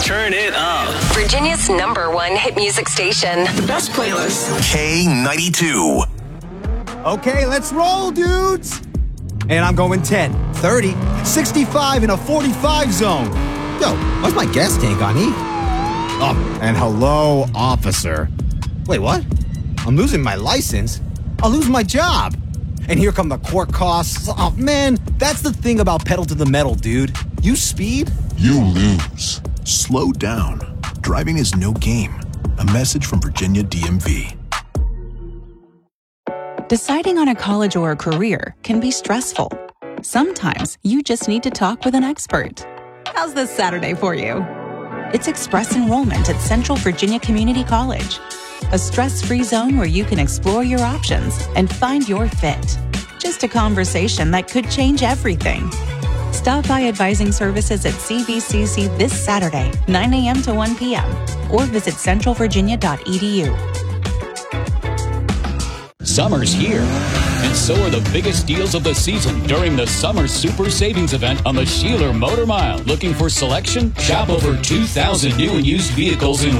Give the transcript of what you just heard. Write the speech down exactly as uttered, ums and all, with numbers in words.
Turn it up. Virginia's number one hit music station. The best playlist. K ninety-two. Okay, let's roll, dudes. And I'm going ten, thirty, sixty-five in a forty-five zone. Yo, what's my gas tank on E? Oh, and hello, officer. Wait, what? I'm losing my license? I'll lose my job. And here come the court costs. Oh, man, that's the thing about pedal to the metal, dude. You speed, You lose. Slow down. Driving is no game. A message from Virginia D M V. Deciding on a college or a career can be stressful. Sometimes you just need to talk with an expert. How's this Saturday for you? It's Express Enrollment at Central Virginia Community College, a stress-free zone where you can explore your options and find your fit. Just a conversation that could change everything. Stop by Advising Services at C V C C this Saturday, nine a.m. to one p.m., or visit central virginia dot e d u. Summer's here, and so are the biggest deals of the season during the Summer Super Savings Event on the Sheeler Motor Mile. Looking for selection? Shop over two thousand new and used vehicles in